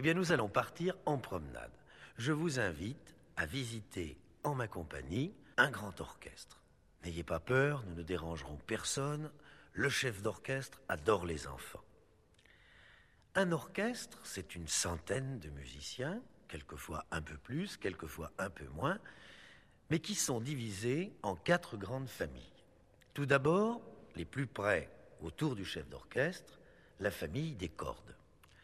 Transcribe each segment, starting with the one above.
Eh bien, nous allons partir en promenade. Je vous invite à visiter en ma compagnie un grand orchestre. N'ayez pas peur, nous ne dérangerons personne. Le chef d'orchestre adore les enfants. Un orchestre, c'est une centaine de musiciens, quelquefois un peu plus, quelquefois un peu moins, mais qui sont divisés en 4 grandes familles. Tout d'abord, les plus près autour du chef d'orchestre, la famille des cordes.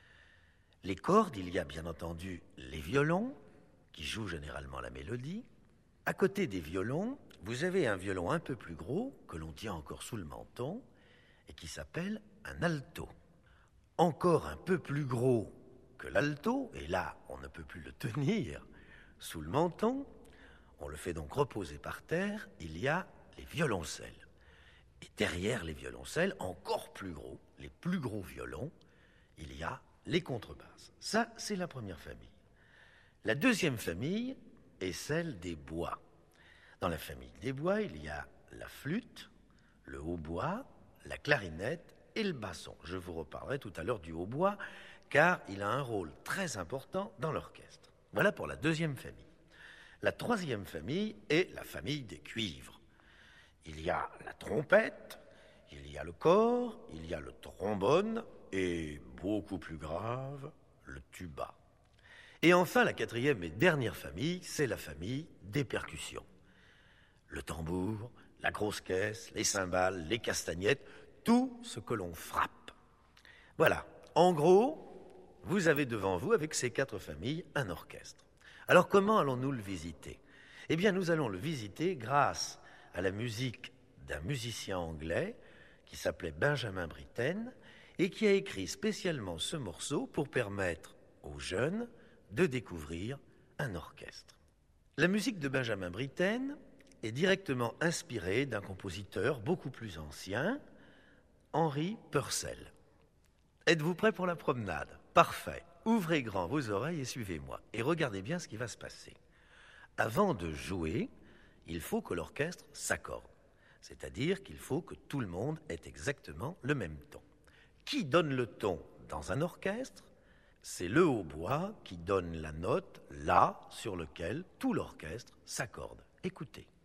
Les cordes, il y a bien entendu les violons, qui jouent généralement la mélodie. À côté des violons, vous avez un violon un peu plus gros, que l'on tient encore sous le menton, et qui s'appelle un alto. Encore un peu plus gros que l'alto, et là, on ne peut plus le tenir sous le menton, on le fait donc reposer par terre, il y a les violoncelles. Et derrière les violoncelles, encore plus gros, les plus gros violons, il y a les contrebasses. Ça, c'est la première famille. La deuxième famille est celle des bois. Dans la famille des bois, il y a la flûte, le hautbois, la clarinette et le basson. Je vous reparlerai tout à l'heure du hautbois, car il a un rôle très important dans l'orchestre. Voilà pour la deuxième famille. La troisième famille est la famille des cuivres. Il y a la trompette, il y a le cor, il y a le trombone et, beaucoup plus grave, le tuba. Et enfin, la quatrième et dernière famille, c'est la famille des percussions. Le tambour, la grosse caisse, les cymbales, les castagnettes, tout ce que l'on frappe. Voilà, en gros, vous avez devant vous, avec ces 4 familles, un orchestre. Alors comment allons-nous le visiter? Eh bien, nous allons le visiter grâce à la musique d'un musicien anglais qui s'appelait Benjamin Britten et qui a écrit spécialement ce morceau pour permettre aux jeunes de découvrir un orchestre. La musique de Benjamin Britten est directement inspirée d'un compositeur beaucoup plus ancien, Henry Purcell. Êtes-vous prêts pour la promenade? Parfait. Ouvrez grand vos oreilles et suivez-moi. Et regardez bien ce qui va se passer. Avant de jouer, il faut que l'orchestre s'accorde. C'est-à-dire qu'il faut que tout le monde ait exactement le même ton. Qui donne le ton dans un orchestre? C'est le hautbois qui donne la note La sur lequel tout l'orchestre s'accorde. Écoutez.